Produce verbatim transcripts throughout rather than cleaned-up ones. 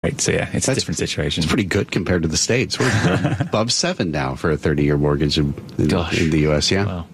rate. So, yeah, it's That's, a different situation. It's pretty good compared to the States. We're above seven now for a thirty-year mortgage in, in, in the U S, yeah. Wow.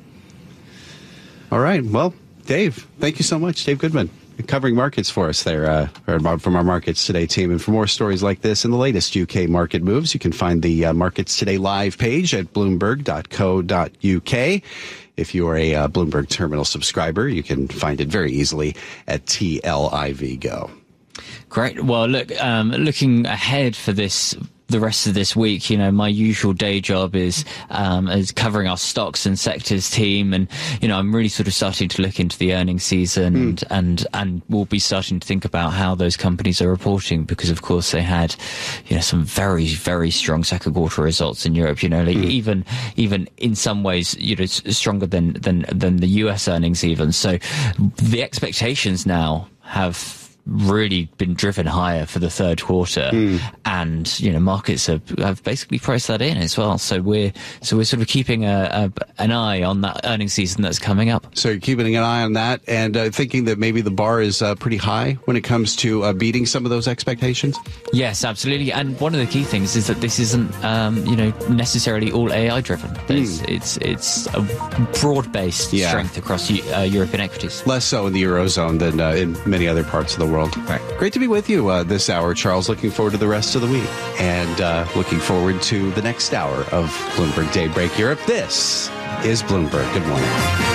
All right. Well, Dave, thank you so much. Dave Goodman, covering markets for us there uh, from our Markets Today team. And for more stories like this and the latest U K market moves, you can find the uh, Markets Today live page at bloomberg dot co dot U K. If you are a uh, Bloomberg Terminal subscriber, you can find it very easily at T L I V Go. Great. Well, look, um, looking ahead for this, the rest of this week, you know, my usual day job is um, is covering our stocks and sectors team, and you know, I'm really sort of starting to look into the earnings season, mm. and and and we'll be starting to think about how those companies are reporting, because of course they had, you know, some very very strong second quarter results in Europe. You know, like mm. even even in some ways, you know, stronger than than than the U S earnings even. So the expectations now have really been driven higher for the third quarter, mm. and you know, markets have, have basically priced that in as well. So we're so we're sort of keeping a, a an eye on that earnings season that's coming up. So you're keeping an eye on that, and uh, thinking that maybe the bar is uh, pretty high when it comes to uh, beating some of those expectations. Yes, absolutely. And one of the key things is that this isn't um, you know, necessarily all A I driven. Mm. It's it's a broad based yeah. strength across uh, European equities. Less so in the Eurozone than uh, in many other parts of the world. Right. Great to be with you uh, this hour, Charles. Looking forward to the rest of the week, and uh, looking forward to the next hour of Bloomberg Daybreak Europe. This is Bloomberg. Good morning.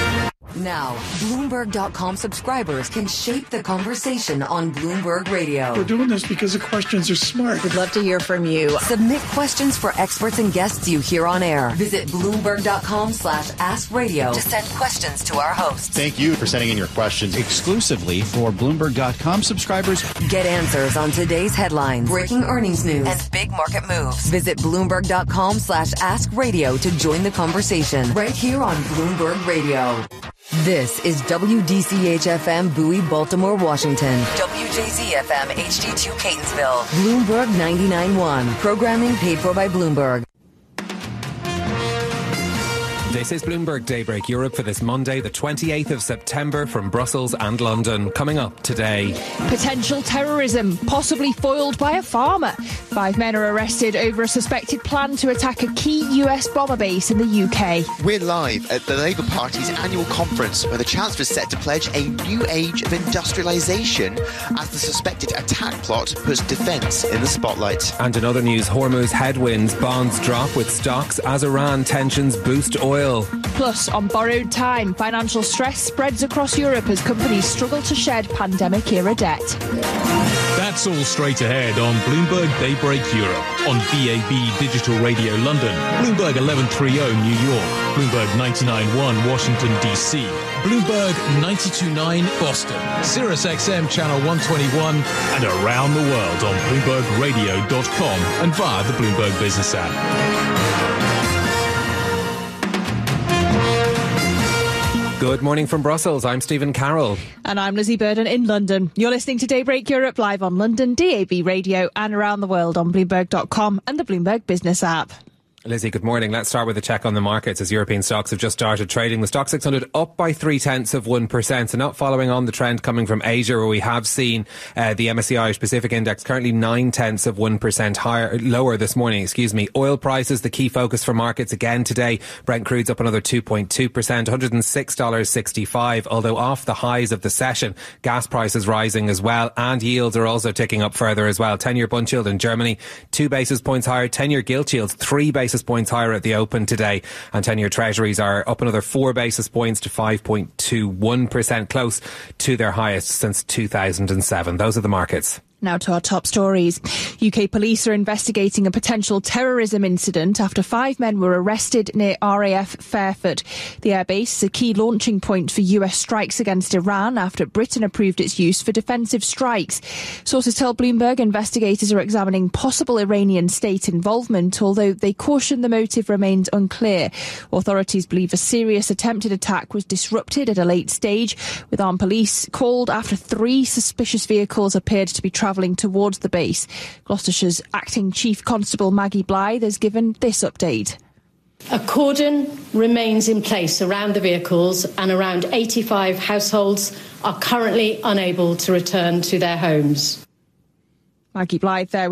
Now, Bloomberg dot com subscribers can shape the conversation on Bloomberg Radio. We're doing this because the questions are smart. We'd love to hear from you. Submit questions for experts and guests you hear on air. Visit Bloomberg dot com slash ask radio to send questions to our hosts. Thank you for sending in your questions exclusively for Bloomberg dot com subscribers. Get answers on today's headlines, breaking earnings news, and big market moves. Visit Bloomberg dot com slash ask radio to join the conversation right here on Bloomberg Radio. This is W D C H F M Bowie, Baltimore, Washington. W J Z F M H D two Catonsville. Bloomberg ninety-nine point one. Programming paid for by Bloomberg. This is Bloomberg Daybreak Europe for this Monday, the twenty-eighth of September, from Brussels and London. Coming up today. Potential terrorism, possibly foiled by a farmer. Five men are arrested over a suspected plan to attack a key U S bomber base in the U K. We're live at the Labour Party's annual conference, where the Chancellor is set to pledge a new age of industrialisation as the suspected attack plot puts defence in the spotlight. And in other news, Hormuz headwinds, bonds drop with stocks as Iran tensions boost oil. Plus, on borrowed time, financial stress spreads across Europe as companies struggle to shed pandemic-era debt. That's all straight ahead on Bloomberg Daybreak Europe, on B A B Digital Radio London, Bloomberg eleven thirty New York, Bloomberg ninety-nine point one Washington, D C, Bloomberg ninety-two point nine Boston, Sirius X M Channel one twenty-one, and around the world on Bloomberg Radio dot com and via the Bloomberg Business app. Good morning from Brussels. I'm Stephen Carroll. And I'm Lizzie Burden in London. You're listening to Daybreak Europe live on London, D A B Radio, and around the world on Bloomberg dot com and the Bloomberg Business app. Lizzie, good morning. Let's start with a check on the markets as European stocks have just started trading. The Stoxx six hundred up by three tenths of one percent. So not following on the trend coming from Asia, where we have seen uh, the M S C I Irish Pacific Index currently nine tenths of one percent higher, lower this morning, excuse me. Oil prices, the key focus for markets again today. Brent crude's up another two point two percent, one hundred six dollars sixty-five, although off the highs of the session. Gas prices rising as well, and yields are also ticking up further as well. ten-year bund yield in Germany, two basis points higher. ten-year gilt yields, three basis points higher at the open today, and ten-year treasuries are up another four basis points to five point two one percent, close to their highest since two thousand seven. Those are the markets. Now to our top stories. U K police are investigating a potential terrorism incident after five men were arrested near R A F Fairford. The airbase is a key launching point for U S strikes against Iran after Britain approved its use for defensive strikes. Sources tell Bloomberg investigators are examining possible Iranian state involvement, although they caution the motive remains unclear. Authorities believe a serious attempted attack was disrupted at a late stage, with armed police called after three suspicious vehicles appeared to be travelling travelling towards the base. Gloucestershire's acting Chief Constable Maggie Blythe has given this update. A cordon remains in place around the vehicles, and around eighty-five households are currently unable to return to their homes. Maggie Blythe there.